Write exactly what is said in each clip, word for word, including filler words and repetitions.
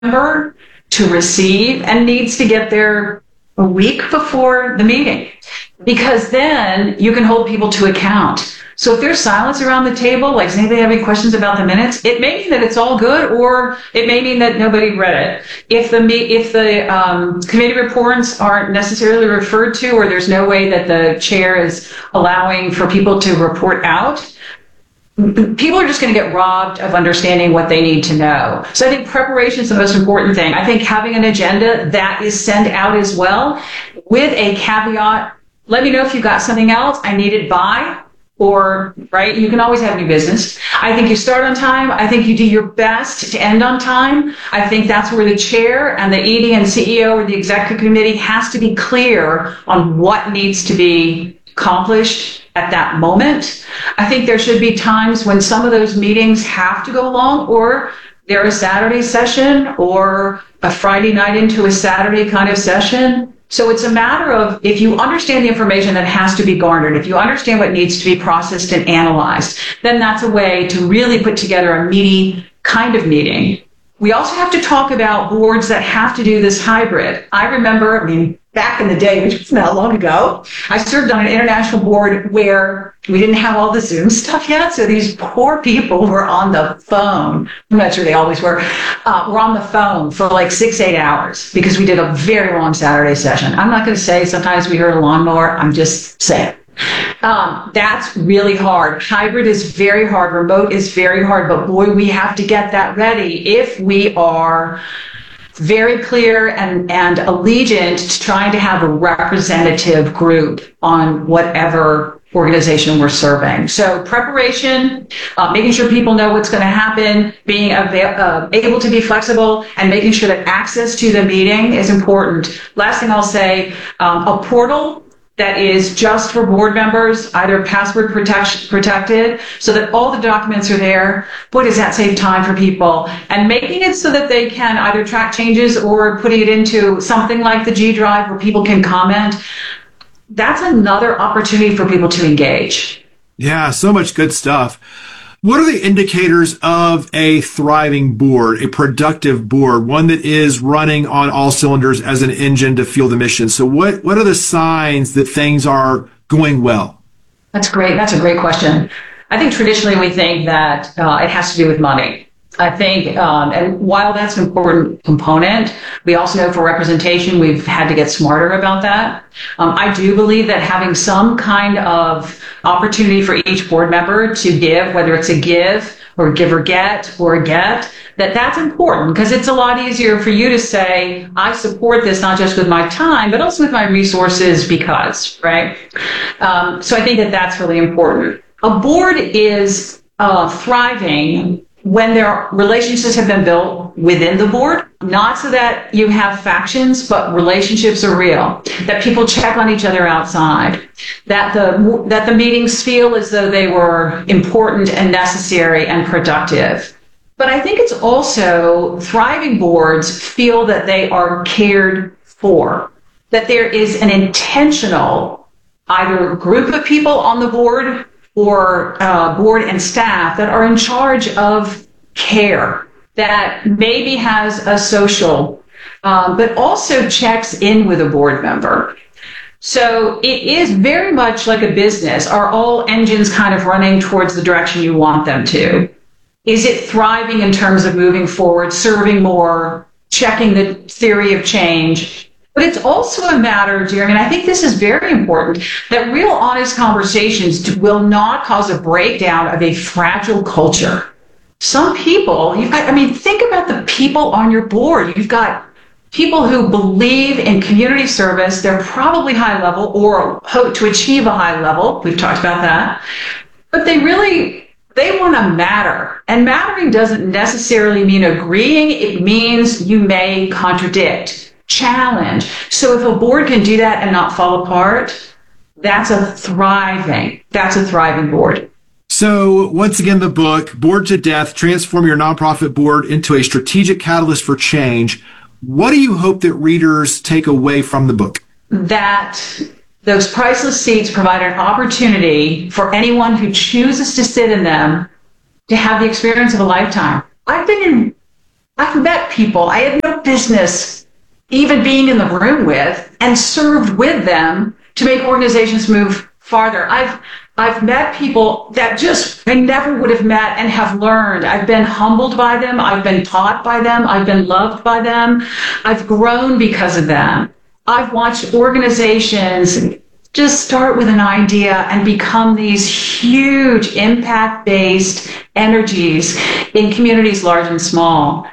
member to receive and needs to get there a week before the meeting, because then you can hold people to account. So if there's silence around the table, like, does anybody have any questions about the minutes? It may mean that it's all good, or it may mean that nobody read it. If the if the um, committee reports aren't necessarily referred to, or there's no way that the chair is allowing for people to report out, people are just going to get robbed of understanding what they need to know. So I think preparation is the most important thing. I think having an agenda that is sent out as well, with a caveat, let me know if you've got something else, I need it by, or, right, you can always have new business. I think you start on time. I think you do your best to end on time. I think that's where the chair and the E D and C E O or the executive committee has to be clear on what needs to be accomplished at that moment. I think there should be times when some of those meetings have to go long, or they're a Saturday session or a Friday night into a Saturday kind of session. So it's a matter of, if you understand the information that has to be garnered, if you understand what needs to be processed and analyzed, then that's a way to really put together a meaty kind of meeting. We also have to talk about boards that have to do this hybrid. I remember, I mean, back in the day, which was not long ago, I served on an international board where we didn't have all the Zoom stuff yet. So these poor people were on the phone. I'm not sure they always were. Uh, were on the phone for like six, eight hours because we did a very long Saturday session. I'm not going to say sometimes we heard a lawnmower. I'm just saying. Um, that's really hard. Hybrid is very hard. Remote is very hard. But boy, we have to get that ready if we are very clear and, and allegiant to trying to have a representative group on whatever organization we're serving. So preparation, uh, making sure people know what's going to happen, being avail- uh, able to be flexible, and making sure that access to the meeting is important. Last thing I'll say, um, a portal that is just for board members, either password protect- protected, so that all the documents are there. Boy, does that save time for people. And making it so that they can either track changes or putting it into something like the G Drive where people can comment. That's another opportunity for people to engage. Yeah, so much good stuff. What are the indicators of a thriving board, a productive board, one that is running on all cylinders as an engine to fuel the mission? So what, what are the signs that things are going well? That's great. That's a great question. I think traditionally we think that uh, it has to do with money. I think, um, and while that's an important component, we also know for representation, we've had to get smarter about that. Um, I do believe that having some kind of opportunity for each board member to give, whether it's a give or give or get or a get, that that's important, because it's a lot easier for you to say, I support this not just with my time, but also with my resources because, right? Um, so I think that that's really important. A board is uh, thriving when their relationships have been built within the board, not so that you have factions, but relationships are real, that people check on each other outside, that the that the meetings feel as though they were important and necessary and productive. But I think it's also thriving boards feel that they are cared for, that there is an intentional either group of people on the board or uh, board and staff that are in charge of care, that maybe has a social, um, but also checks in with a board member. So it is very much like a business. Are all engines kind of running towards the direction you want them to? Is it thriving in terms of moving forward, serving more, checking the theory of change? But it's also a matter, Jeremy, and I think this is very important, that real honest conversations will not cause a breakdown of a fragile culture. Some people, you've got, I mean, think about the people on your board. You've got people who believe in community service. They're probably high level or hope to achieve a high level. We've talked about that. But they really, they want to matter. And mattering doesn't necessarily mean agreeing. It means you may contradict, challenge. So if a board can do that and not fall apart, that's a thriving, that's a thriving board. So once again, the book, Board to Death, Transform Your Nonprofit Board into a Strategic Catalyst for Change. What do you hope that readers take away from the book? That those priceless seats provide an opportunity for anyone who chooses to sit in them to have the experience of a lifetime. I've been in I've met people I had no business even being in the room with and served with them to make organizations move farther. I've I've met people that just I never would have met and have learned. I've been humbled by them. I've been taught by them. I've been loved by them. I've grown because of them. I've watched organizations just start with an idea and become these huge impact-based energies in communities large and small.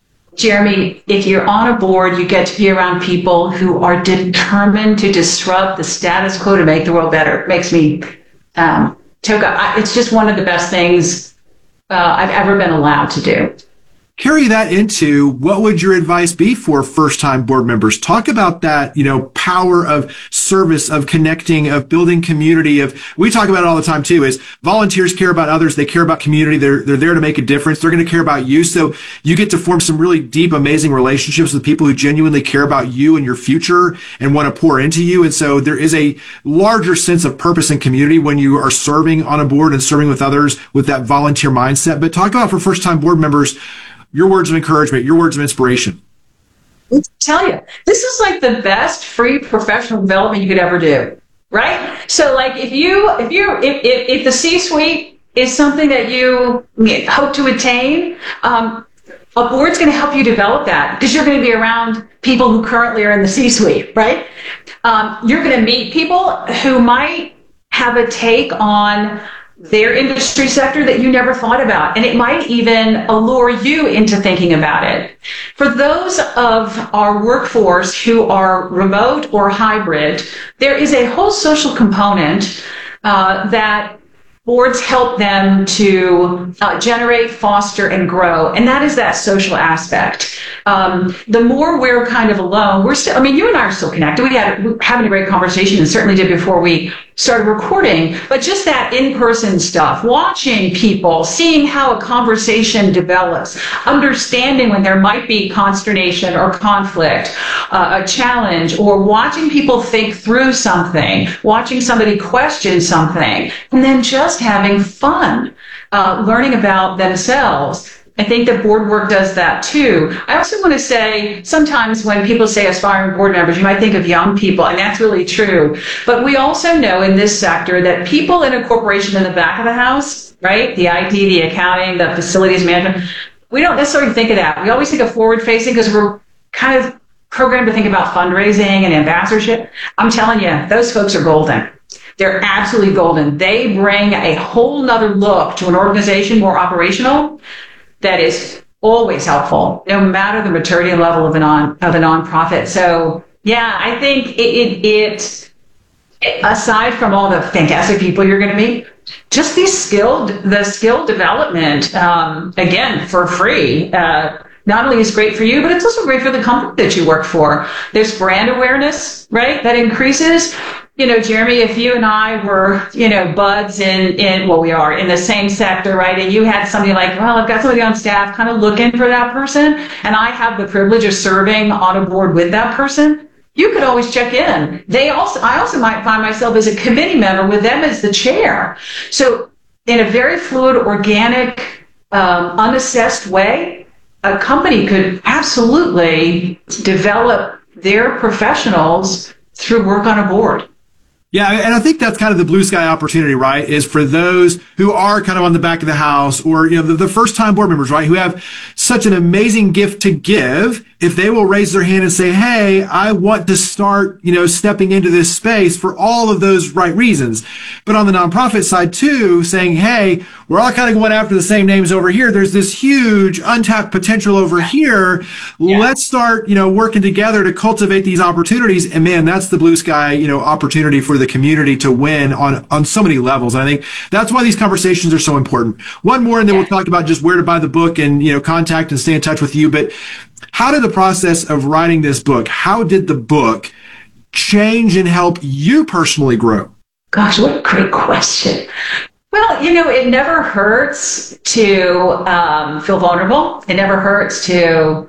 Jeremy, if you're on a board, you get to be around people who are determined to disrupt the status quo to make the world better. It makes me um, choke up. I, it's just one of the best things uh, I've ever been allowed to do. Carry that into what would your advice be for first-time board members? Talk about that, you know, power of service, of connecting, of building community. Of we talk about it all the time too. Is volunteers care about others? They care about community. They're they're there to make a difference. They're going to care about you. So you get to form some really deep, amazing relationships with people who genuinely care about you and your future and want to pour into you. And so there is a larger sense of purpose and community when you are serving on a board and serving with others with that volunteer mindset. But talk about for first-time board members. Your words of encouragement, your words of inspiration. I'll tell you, this is like the best free professional development you could ever do, right? So like if you, if you, if, if, if the C-suite is something that you hope to attain, um, a board's going to help you develop that because you're going to be around people who currently are in the C-suite, right? Um, you're going to meet people who might have a take on their industry sector that you never thought about. And it might even allure you into thinking about it. For those of our workforce who are remote or hybrid, there is a whole social component uh, that boards help them to uh, generate, foster, and grow. And that is that social aspect. Um, the more we're kind of alone, we're still, I mean, you and I are still connected. We had we're having a great conversation and certainly did before we started recording, but just that in-person stuff, watching people, seeing how a conversation develops, understanding when there might be consternation or conflict, uh, a challenge, or watching people think through something, watching somebody question something, and then just having fun, uh, learning about themselves. I think that board work does that too. I also want to say sometimes when people say aspiring board members, you might think of young people, and that's really true. But we also know in this sector that people in a corporation in the back of the house, right, the I T, the accounting, the facilities management, we don't necessarily think of that. We always think of forward facing because we're kind of programmed to think about fundraising and ambassadorship. I'm telling you, those folks are golden. They're absolutely golden. They bring a whole nother look to an organization, more operational, that is always helpful, no matter the maturity level of a non of a nonprofit. So yeah, I think it, it, it aside from all the fantastic people you're going to meet, just these skilled the skill development um, again for free. Uh, not only is great for you, but it's also great for the company that you work for. There's brand awareness, right? That increases. You know, Jeremy, if you and I were, you know, buds in, in, well, we are in the same sector, right? And you had somebody like, well, I've got somebody on staff kind of looking for that person, and I have the privilege of serving on a board with that person, you could always check in. They also, I also might find myself as a committee member with them as the chair. So in a very fluid, organic, um, unassessed way, a company could absolutely develop their professionals through work on a board. Yeah, and I think that's kind of the blue sky opportunity, right? Is for those who are kind of on the back of the house or, you know, the, the first time board members, right? Who have such an amazing gift to give. If they will raise their hand and say, hey, I want to start, you know, stepping into this space for all of those right reasons. But on the nonprofit side too, saying, hey, we're all kind of going after the same names over here. There's this huge untapped potential over here. Yeah. Let's start, you know, working together to cultivate these opportunities. And man, that's the blue sky, you know, opportunity for the community to win on, on so many levels. And I think that's why these conversations are so important. One more, and then yeah. we'll talk about just where to buy the book and, you know, contact and stay in touch with you. But how did the process of writing this book, how did the book change and help you personally grow? Gosh, what a great question. Well, you know, it never hurts to um, feel vulnerable. It never hurts to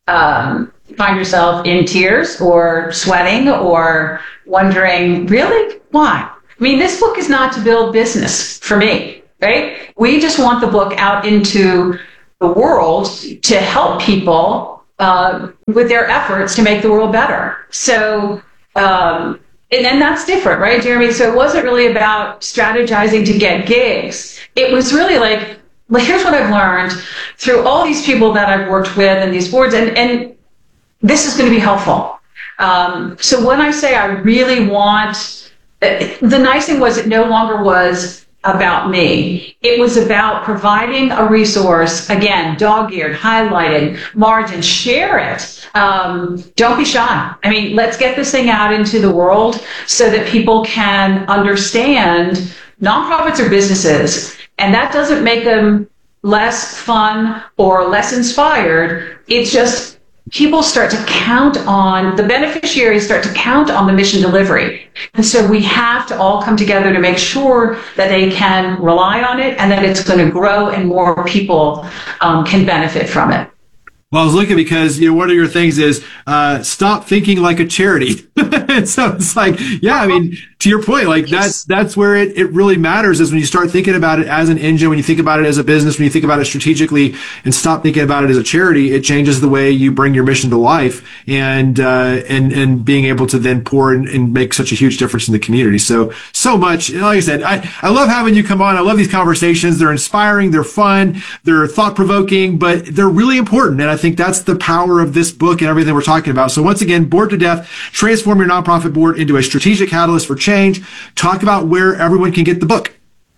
um, find yourself in tears or sweating or wondering, really? Why? I mean, this book is not to build business for me, right? We just want the book out into the world to help people uh, with their efforts to make the world better. So, um, and then that's different, right, Jeremy? So it wasn't really about strategizing to get gigs. It was really like, well, here's what I've learned through all these people that I've worked with and these boards, and, and this is going to be helpful. Um, so when I say I really want, the nice thing was it no longer was about me. It was about providing a resource, again, dog-eared, highlighted, margin, share it. Um, don't be shy. I mean, let's get this thing out into the world so that people can understand nonprofits are businesses, and that doesn't make them less fun or less inspired. It's just people start to count on, the beneficiaries start to count on the mission delivery. And so we have to all come together to make sure that they can rely on it and that it's going to grow and more people um, can benefit from it. Well, I was looking because, you know, one of your things is uh, stop thinking like a charity. So it's like, yeah, I mean, to your point, like that's that's where it, it really matters is when you start thinking about it as an engine, when you think about it as a business, when you think about it strategically and stop thinking about it as a charity, it changes the way you bring your mission to life and uh, and and being able to then pour and, and make such a huge difference in the community. So, so much. Like I said, I, I love having you come on. I love these conversations. They're inspiring. They're fun. They're thought-provoking, but they're really important. And I think that's the power of this book and everything we're talking about. So once again, Bored to Death, transform your nonprofit board into a strategic catalyst for change. Talk about where everyone can get the book.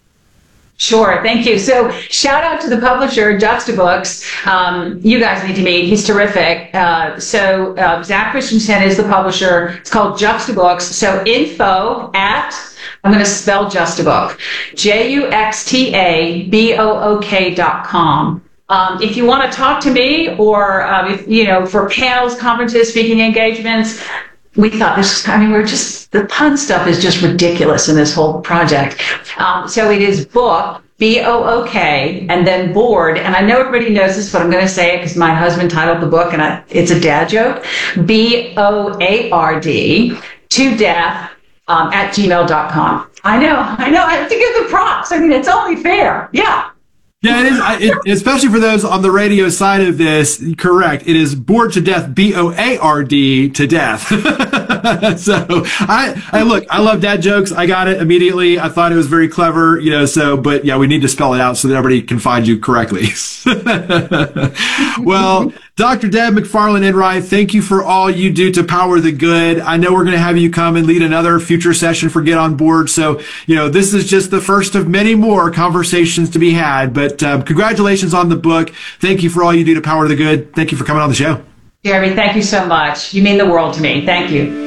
Sure, thank you. So shout out to the publisher, Juxtabooks. Um, you guys need to meet. He's terrific. Uh, so uh, Zach Christensen is the publisher. It's called Juxtabooks. So info at, I'm going to spell Juxtabook, J U X T A B O O K dot com. Um, if you want to talk to me or, um, if, you know, for panels, conferences, speaking engagements, we thought this, I mean, we're just, the pun stuff is just ridiculous in this whole project. Um, so it is book, B O O K, and then board. And I know everybody knows this, but I'm going to say it because my husband titled the book and I, it's a dad joke. B O A R D, to death, um, at gmail dot com. I know, I know. I have to give the props. I mean, it's only fair. Yeah. Yeah, it is. I, it, especially for those on the radio side of this, correct. It is bored to death, B O A R D to death. So I, I look, I love dad jokes. I got it immediately. I thought it was very clever, you know, so, but yeah, we need to spell it out so that everybody can find you correctly. Well, Doctor Deb McFarland Enright, thank you for all you do to power the good. I know we're going to have you come and lead another future session for Get On Board. So, you know, this is just the first of many more conversations to be had, but uh, congratulations on the book. Thank you for all you do to power the good. Thank you for coming on the show. Jeremy, thank you so much. You mean the world to me. Thank you.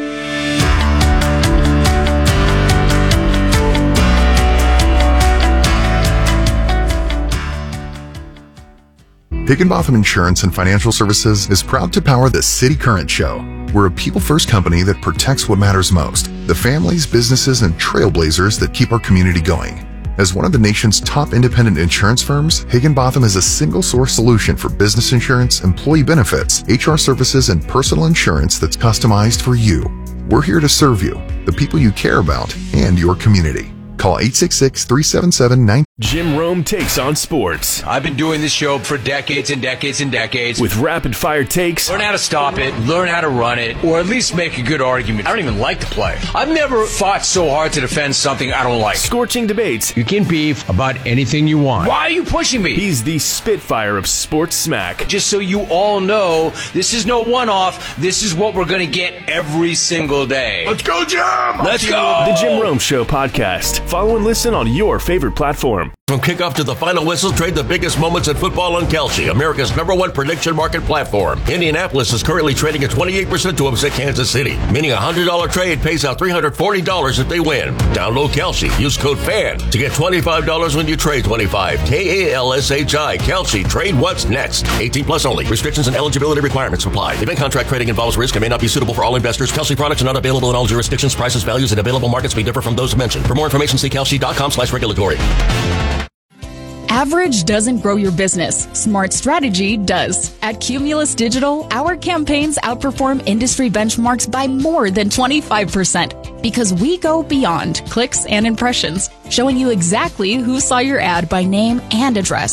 Higginbotham Insurance and Financial Services is proud to power the City Current Show. We're a people-first company that protects what matters most, the families, businesses, and trailblazers that keep our community going. As one of the nation's top independent insurance firms, Higginbotham is a single-source solution for business insurance, employee benefits, H R services, and personal insurance that's customized for you. We're here to serve you, the people you care about, and your community. Call eight six six, three seven seven, nine. Jim Rome takes on sports. I've been doing this show for decades and decades and decades. With rapid-fire takes. Learn how to stop it, learn how to run it, or at least make a good argument. I don't even like to play. I've never fought so hard to defend something I don't like. Scorching debates. You can beef about anything you want. Why are you pushing me? He's the Spitfire of sports smack. Just so you all know, this is no one-off. This is what we're going to get every single day. Let's go, Jim! Let's go! The Jim Rome Show podcast. Follow and listen on your favorite platform. From kickoff to the final whistle, trade the biggest moments in football on Kalshi, America's number one prediction market platform. Indianapolis is currently trading at twenty-eight percent to upset Kansas City, meaning a one hundred dollars trade pays out three hundred forty dollars if they win. Download Kalshi. Use code FAN to get twenty-five dollars when you trade twenty-five. K A L S H I. Kalshi. Trade what's next. eighteen plus only. Restrictions and eligibility requirements apply. Event contract trading involves risk and may not be suitable for all investors. Kalshi products are not available in all jurisdictions. Prices, values, and available markets may differ from those mentioned. For more information, see kalshi.com slash regulatory. Average doesn't grow your business. Smart strategy does. At Cumulus Digital, our campaigns outperform industry benchmarks by more than twenty-five percent because we go beyond clicks and impressions, showing you exactly who saw your ad by name and address.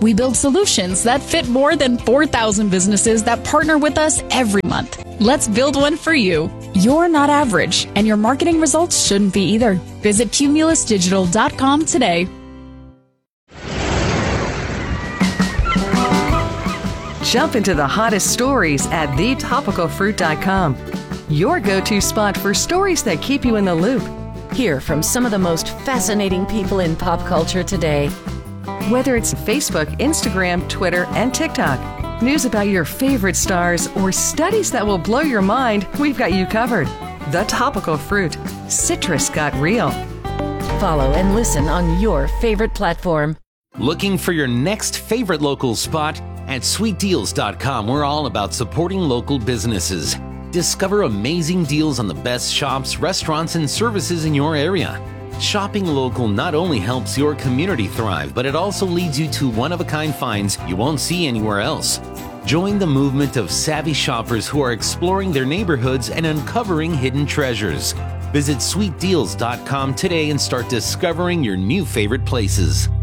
We build solutions that fit more than four thousand businesses that partner with us every month. Let's build one for you. You're not average, and your marketing results shouldn't be either. Visit cumulus digital dot com today. Jump into the hottest stories at the topical fruit dot com. Your go-to spot for stories that keep you in the loop. Hear from some of the most fascinating people in pop culture today. Whether it's Facebook, Instagram, Twitter, and TikTok, news about your favorite stars, or studies that will blow your mind, we've got you covered. The Topical Fruit. Citrus got real. Follow and listen on your favorite platform. Looking for your next favorite local spot? At sweet deals dot com, we're all about supporting local businesses. Discover amazing deals on the best shops, restaurants, and services in your area. Shopping local not only helps your community thrive, but it also leads you to one-of-a-kind finds you won't see anywhere else. Join the movement of savvy shoppers who are exploring their neighborhoods and uncovering hidden treasures. Visit sweet deals dot com today and start discovering your new favorite places.